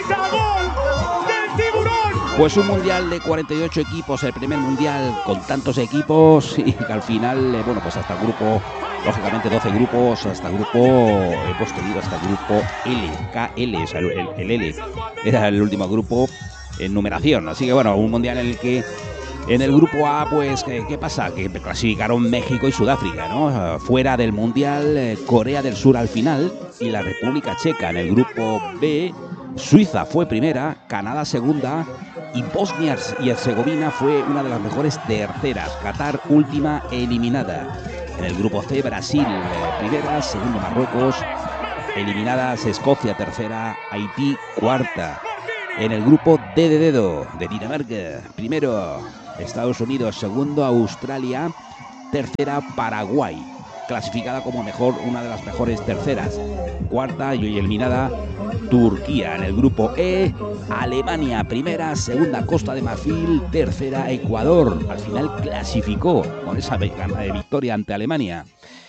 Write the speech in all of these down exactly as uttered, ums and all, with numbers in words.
Pues un mundial de cuarenta y ocho equipos, el primer mundial con tantos equipos y que al final, eh, bueno, pues hasta el grupo, lógicamente doce grupos, hasta el grupo, hemos tenido hasta el grupo L, K L, o sea, el, el L, era el último grupo en numeración. Así que bueno, un mundial en el que en el grupo A, pues, ¿qué, qué pasa? Que clasificaron México y Sudáfrica, ¿no? Fuera del mundial, eh, Corea del Sur al final y la República Checa. En el grupo B, Suiza fue primera, Canadá segunda y Bosnia y Herzegovina fue una de las mejores terceras. Qatar última eliminada. En el grupo C, Brasil eh, primera, segundo Marruecos, eliminadas Escocia tercera, Haití cuarta. En el grupo D de dedo de Dinamarca, primero Estados Unidos, segundo Australia, tercera Paraguay, clasificada como mejor, una de las mejores terceras. Cuarta y eliminada Turquía. En el grupo E, Alemania primera, segunda Costa de Marfil, tercera Ecuador. Al final clasificó con esa victoria ante Alemania.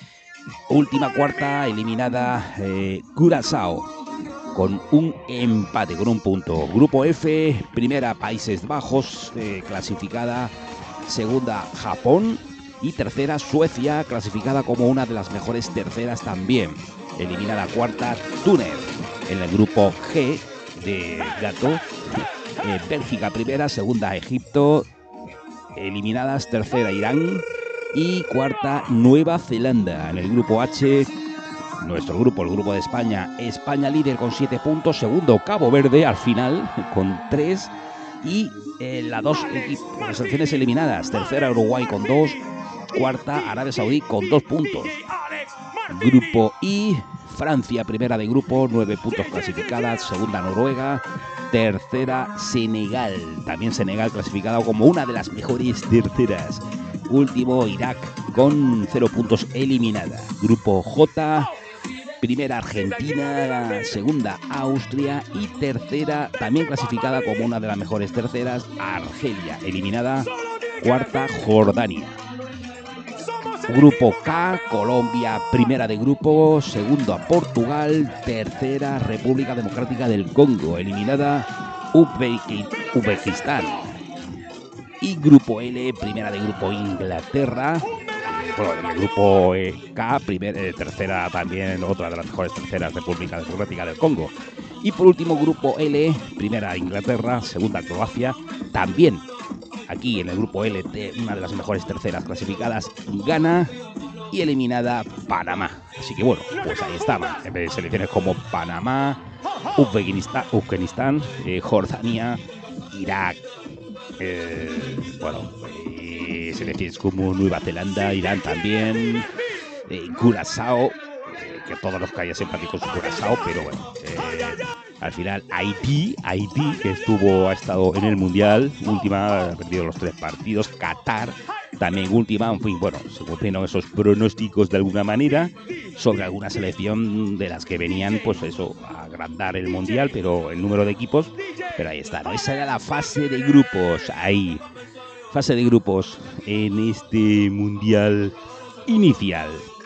Última cuarta eliminada eh, Curazao, con un empate, con un punto. Grupo F, primera Países Bajos, eh, clasificada, segunda Japón y tercera Suecia, clasificada como una de las mejores terceras también. Eliminada cuarta Túnez. En el grupo G de gato, eh, Bélgica primera, segunda Egipto, eliminadas tercera Irán y cuarta Nueva Zelanda. En el grupo H, nuestro grupo, el grupo de España, España líder con siete puntos, segundo Cabo Verde al final con tres y eh, las dos equipos, selecciones eliminadas, tercera Uruguay con dos, cuarta Arabia Saudí con dos puntos. Grupo I, Francia primera de grupo, nueve puntos clasificadas, segunda Noruega, tercera Senegal, también Senegal clasificada como una de las mejores terceras. Último Irak con cero puntos eliminada. Grupo J, primera Argentina, segunda Austria y tercera, también clasificada como una de las mejores terceras, Argelia, eliminada, cuarta Jordania. Grupo K, Colombia, primera de grupo, segunda Portugal, tercera República Democrática del Congo, eliminada Uzbekistán. Y Grupo L, primera de grupo Inglaterra. Bueno, en el grupo eh, K, primer, eh, tercera también, otra de las mejores terceras, República Democrática del Congo. Y por último, Grupo L, primera Inglaterra, segunda Croacia, también aquí en el Grupo L, una de las mejores terceras clasificadas, Ghana y eliminada Panamá. Así que bueno, pues ahí estaban, selecciones como Panamá, Uzbekistán, Uzbekistán eh, Jordania, Irak, eh, bueno, eh, selecciones como Nueva Zelanda, Irán también, eh, Curazao, eh, que todos los que haya simpáticos con Curazao, pero bueno, eh, al final Haití, Haití que estuvo, ha estado en el Mundial, última, ha perdido los tres partidos, Qatar también última, en fin, bueno, se cumplieron esos pronósticos de alguna manera sobre alguna selección de las que venían, pues eso, a agrandar el Mundial, pero el número de equipos, pero ahí está, ¿no? Esa era la fase de grupos, ahí, fase de grupos en este Mundial inicial.